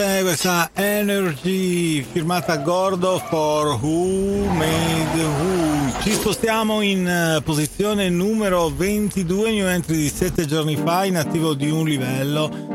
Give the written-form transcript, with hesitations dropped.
Questa Energy firmata Gordo for Who Made Who. Ci spostiamo in posizione numero 22, new entry di 7 giorni fa, in attivo di un livello.